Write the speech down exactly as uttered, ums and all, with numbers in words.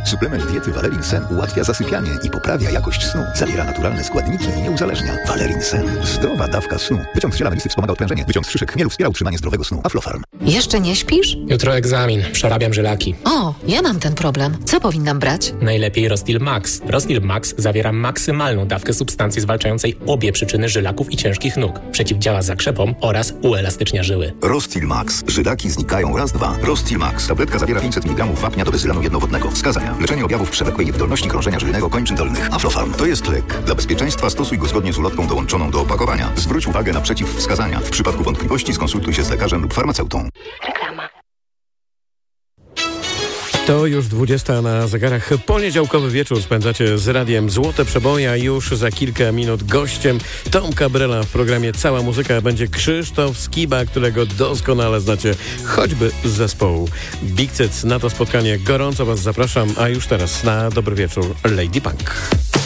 Suplement diety Valerin Sen ułatwia zasypianie i poprawia jakość snu. Zawiera naturalne składniki i nie uzależnia. Valerin Sen. Zdrowa dawka snu. Wyciąg z ziela melisy wspomaga odprężenie. Wyciąg z szyszek chmielu wspiera utrzymanie zdrowego snu. Aflofarm. Jeszcze nie śpisz? Jutro egzamin. Przerabiam żylaki. O, ja mam ten problem. Co powinnam brać? Najlepiej Rostil Max. Rostil Max zawiera maksymalną dawkę substancji zwalczającej obie przyczyny żylaków i ciężkich nóg. Przeciwdziała zakrzepom oraz uelastycznia żyły. Rostil Max. Żylaki znikają raz, dwa. Rostil Max. Tabletka zawiera pięćset miligramów wapnia do bezylanu jednowodnego. Wskazania. Leczenie objawów przewlekłej niewydolności krążenia żylnego kończyn dolnych. Aflofarm. To jest lek. Dla bezpieczeństwa stosuj go zgodnie z ulotką dołączoną do opakowania. Zwróć uwagę na przeciwwskazania. W przypadku wątpliwości skonsultuj się z lekarzem lub farmaceutą. Reklama. To już dwudziesta na zegarach. Poniedziałkowy wieczór spędzacie z radiem Złote Przeboje, a już za kilka minut gościem Tomka Brela w programie Cała Muzyka będzie Krzysztof Skiba, którego doskonale znacie choćby z zespołu Big Cyc. Na to spotkanie gorąco Was zapraszam, a już teraz na dobry wieczór Lady Punk.